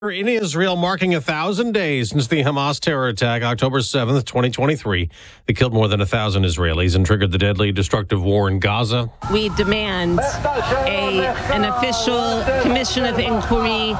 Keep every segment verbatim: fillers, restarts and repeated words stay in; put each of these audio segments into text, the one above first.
In Israel, marking a thousand days since the Hamas terror attack, October seventh, twenty twenty-three, that killed more than a thousand Israelis and triggered the deadly, destructive war in Gaza. We demand a an official commission of inquiry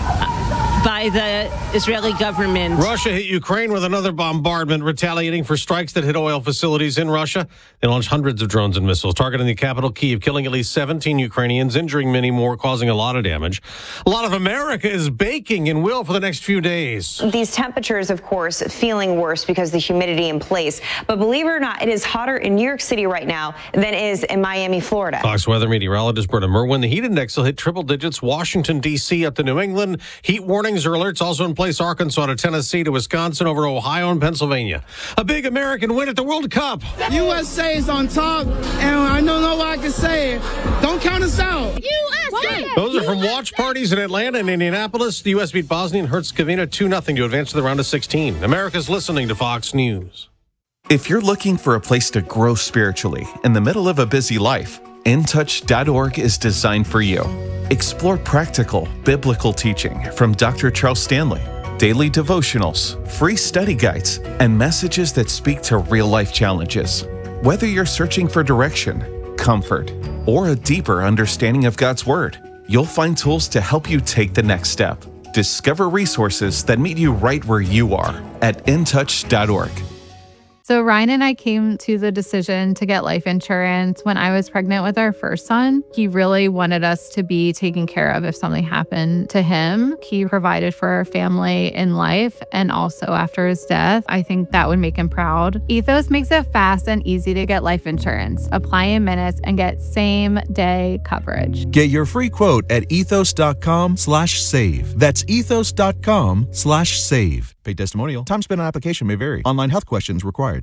by the Israeli government. Russia hit Ukraine with another bombardment, retaliating for strikes that hit oil facilities in Russia. They launched hundreds of drones and missiles, targeting the capital, Kyiv, killing at least seventeen Ukrainians, injuring many more, causing a lot of damage. A lot of America is baking and will for the next few days. These temperatures, of course, feeling worse because of the humidity in place. But believe it or not, it is hotter in New York City right now than it is in Miami, Florida. Fox weather meteorologist Berta Merwin. The heat index will hit triple digits. Washington, D C up to New England. Heat warnings or alerts also in place. Arkansas to Tennessee to Wisconsin, over Ohio and Pennsylvania. A big American win at the World Cup. U S A is on top, and I don't know what I can say. Don't count us out. U S A! Those are from watch parties in Atlanta and Indianapolis. The U S beat Bosnia and Herzegovina two nothing to advance to the round of sixteen. America's listening to Fox News. If you're looking for a place to grow spiritually in the middle of a busy life, in touch dot org is designed for you. Explore practical, biblical teaching from Doctor Charles Stanley, daily devotionals, free study guides, and messages that speak to real-life challenges. Whether you're searching for direction, comfort, or a deeper understanding of God's Word, you'll find tools to help you take the next step. Discover resources that meet you right where you are at in touch dot org. So Ryan and I came to the decision to get life insurance when I was pregnant with our first son. He really wanted us to be taken care of if something happened to him. He provided for our family in life and also after his death. I think that would make him proud. Ethos makes it fast and easy to get life insurance. Apply in minutes and get same day coverage. Get your free quote at ethos dot com slash save. That's ethos dot com slash save. Paid testimonial. Time spent on application may vary. Online health questions required.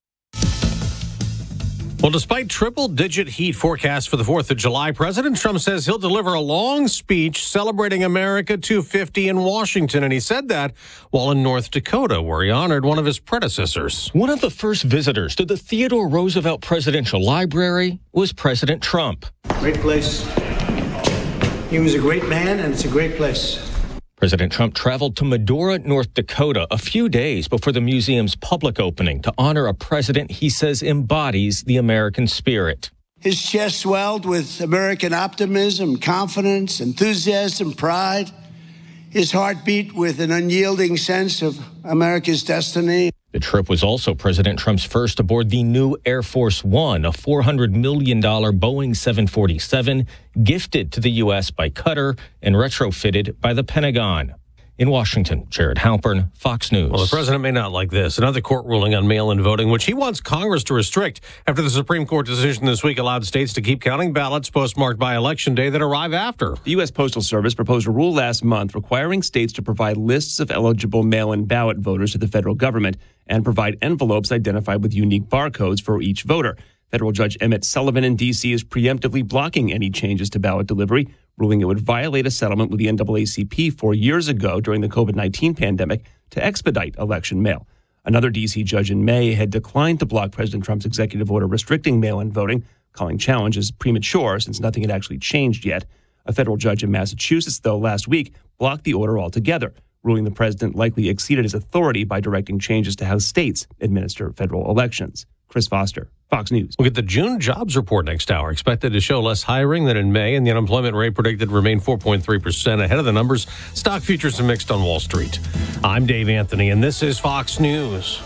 Well, despite triple-digit heat forecasts for the fourth of July, President Trump says he'll deliver a long speech celebrating America two fifty in Washington, and he said that while in North Dakota, where he honored one of his predecessors. One of the first visitors to the Theodore Roosevelt Presidential Library was President Trump. Great place. He was a great man, and it's a great place. President Trump traveled to Medora, North Dakota, a few days before the museum's public opening to honor a president he says embodies the American spirit. His chest swelled with American optimism, confidence, enthusiasm, pride. His heart beat with an unyielding sense of America's destiny. The trip was also President Trump's first aboard the new Air Force One, a four hundred million dollars Boeing seven forty-seven gifted to the U S by Qatar and retrofitted by the Pentagon. In Washington, Jared Halpern, Fox News. Well, the president may not like this. Another court ruling on mail-in voting, which he wants Congress to restrict after the Supreme Court decision this week allowed states to keep counting ballots postmarked by Election Day that arrive after. The U S Postal Service proposed a rule last month requiring states to provide lists of eligible mail-in ballot voters to the federal government and provide envelopes identified with unique barcodes for each voter. Federal Judge Emmett Sullivan in D C is preemptively blocking any changes to ballot delivery, ruling it would violate a settlement with the N double A C P four years ago during the COVID nineteen pandemic to expedite election mail. Another D C judge in May had declined to block President Trump's executive order restricting mail-in voting, calling challenges premature since nothing had actually changed yet. A federal judge in Massachusetts, though, last week blocked the order altogether, ruling the president likely exceeded his authority by directing changes to how states administer federal elections. Chris Foster, Fox News. We'll get the June jobs report next hour, expected to show less hiring than in May, and the unemployment rate predicted to remain four point three percent ahead of the numbers. Stock futures are mixed on Wall Street. I'm Dave Anthony, and this is Fox News.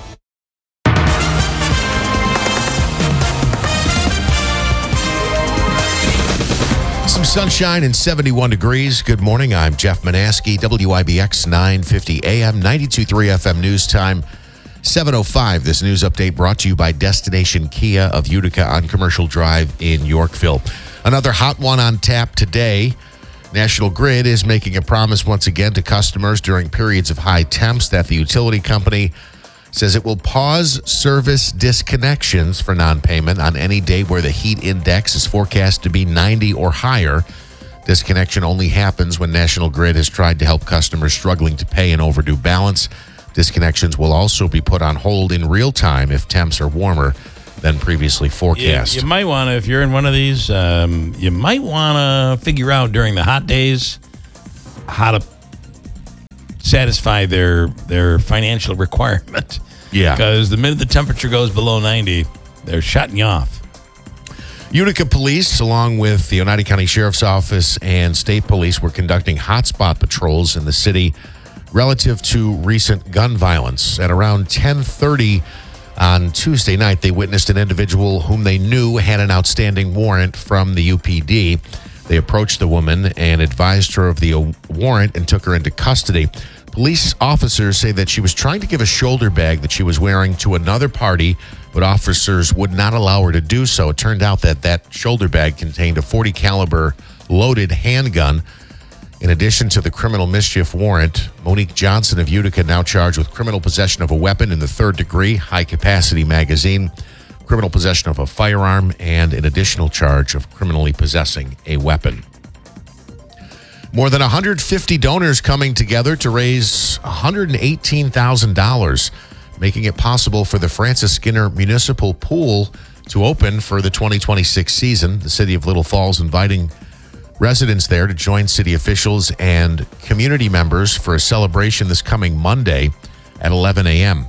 Some sunshine and seventy-one degrees. Good morning. I'm Jeff Manaski, W I B X nine fifty A M, ninety-two point three F M News Time. seven oh five, this news update brought to you by Destination Kia of Utica on Commercial Drive in Yorkville. Another hot one on tap today. National Grid is making a promise once again to customers during periods of high temps that the utility company says it will pause service disconnections for non-payment on any day where the heat index is forecast to be ninety or higher. Disconnection only happens when National Grid has tried to help customers struggling to pay an overdue balance. Disconnections will also be put on hold in real time if temps are warmer than previously forecast. You, you might want to, if you're in one of these, um, you might want to figure out during the hot days how to satisfy their their financial requirement. Yeah. Because the minute the temperature goes below ninety, they're shutting you off. Utica Police, along with the Oneida County Sheriff's Office and State Police, were conducting hotspot patrols in the city relative to recent gun violence. At around ten thirty on Tuesday night, they witnessed an individual whom they knew had an outstanding warrant from the U P D. They approached the woman and advised her of the warrant and took her into custody. Police officers say that she was trying to give a shoulder bag that she was wearing to another party, but officers would not allow her to do so. It turned out that that shoulder bag contained a forty caliber loaded handgun. In addition to the criminal mischief warrant, Monique Johnson of Utica now charged with criminal possession of a weapon in the third degree, high-capacity magazine, criminal possession of a firearm, and an additional charge of criminally possessing a weapon. More than one hundred fifty donors coming together to raise one hundred eighteen thousand dollars, making it possible for the Francis Skinner Municipal Pool to open for the twenty twenty-six season. The city of Little Falls inviting residents there to join city officials and community members for a celebration this coming Monday at eleven a.m.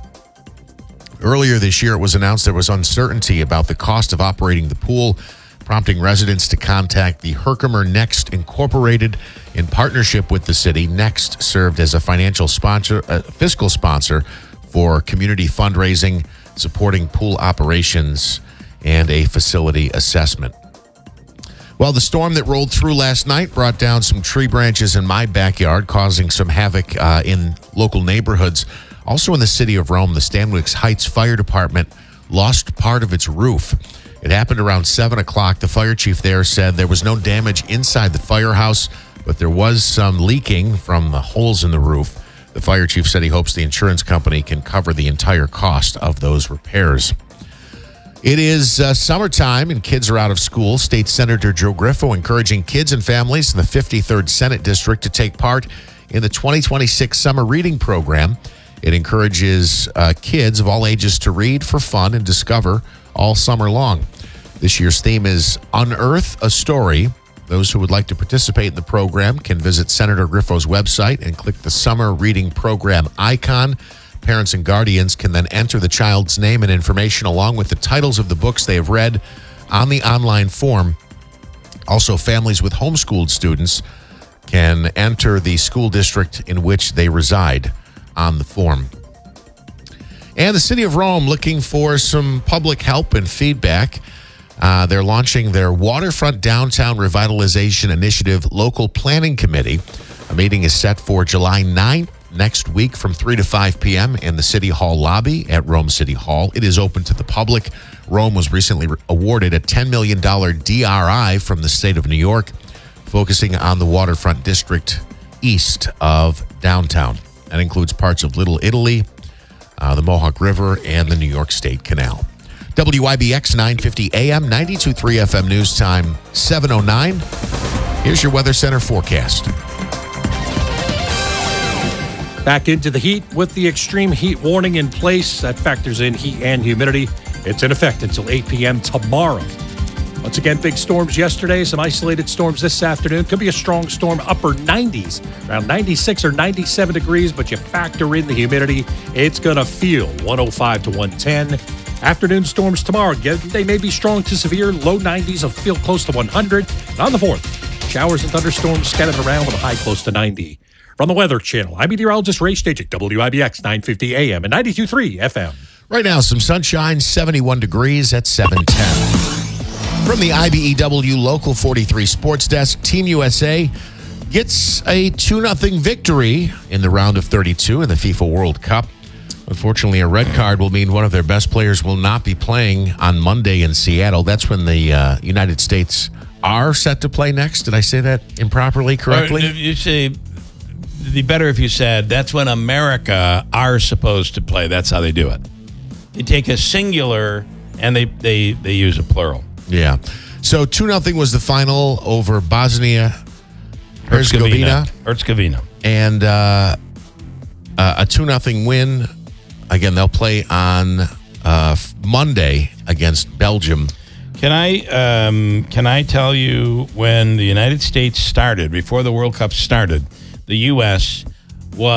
Earlier this year, it was announced there was uncertainty about the cost of operating the pool, prompting residents to contact the Herkimer Next Incorporated in partnership with the city. Next served as a financial sponsor, a fiscal sponsor for community fundraising, supporting pool operations, and a facility assessment. Well, the storm that rolled through last night brought down some tree branches in my backyard, causing some havoc uh, in local neighborhoods. Also in the city of Rome, the Stanwix Heights Fire Department lost part of its roof. It happened around seven o'clock. The fire chief there said there was no damage inside the firehouse, but there was some leaking from the holes in the roof. The fire chief said he hopes the insurance company can cover the entire cost of those repairs. It is uh, summertime and kids are out of school. State Senator Joe Griffo encouraging kids and families in the fifty-third Senate District to take part in the twenty twenty-six Summer Reading Program. It encourages uh, kids of all ages to read for fun and discover all summer long. This year's theme is Unearth a Story. Those who would like to participate in the program can visit Senator Griffo's website and click the Summer Reading Program icon. Parents and guardians can then enter the child's name and information along with the titles of the books they have read on the online form. Also, families with homeschooled students can enter the school district in which they reside on the form. And the City of Rome looking for some public help and feedback. Uh, they're launching their Waterfront Downtown Revitalization Initiative Local Planning Committee. A meeting is set for July ninth, next week from three to five p.m. in the City Hall lobby at Rome City Hall. It is open to the public. Rome was recently re- awarded a ten million dollars D R I from the state of New York, focusing on the waterfront district east of downtown. That includes parts of Little Italy, uh, the Mohawk River, and the New York State Canal. W I B X nine fifty A M, ninety-two point three F M News Time, seven oh nine. Here's your Weather Center forecast. Back into the heat with the extreme heat warning in place. That factors in heat and humidity. It's in effect until eight p.m. tomorrow. Once again, big storms yesterday, some isolated storms this afternoon. Could be a strong storm, upper nineties, around ninety-six or ninety-seven degrees, but you factor in the humidity, it's going to feel one oh five to one ten. Afternoon storms tomorrow, again, they may be strong to severe, low nineties will feel close to one hundred. And on the fourth, showers and thunderstorms scattered around with a high close to ninety. From the Weather Channel, I'm meteorologist Ray Stagik, W I B X nine fifty A M and ninety-two point three F M. Right now, some sunshine, seventy-one degrees at seven ten. From the I B E W Local forty-three Sports Desk, Team U S A gets a two nothing victory in the round of thirty-two in the FIFA World Cup. Unfortunately, a red card will mean one of their best players will not be playing on Monday in Seattle. That's when the uh, United States are set to play next. Did I say that improperly, correctly? Or if you say, it'd be better if you said, that's when America are supposed to play. That's how they do it. They take a singular and they, they, they use a plural. Yeah. So two nothing was the final over Bosnia Herzegovina. Herzegovina. And uh, uh, a two nothing win. Again, they'll play on uh, Monday against Belgium. Can I um, can I tell you when the United States started, before the World Cup started, the U S